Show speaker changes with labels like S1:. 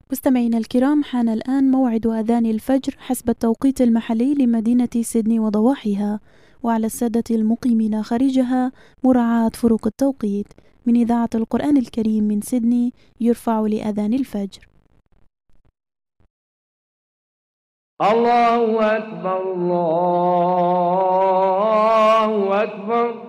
S1: مستمعينا الكرام، حان الآن موعد أذان الفجر حسب التوقيت المحلي لمدينة سيدني وضواحيها، وعلى السادة المقيمين خارجها مراعاة فروق التوقيت. من إذاعة القرآن الكريم من سيدني يرفع لأذان الفجر.
S2: الله أكبر الله أكبر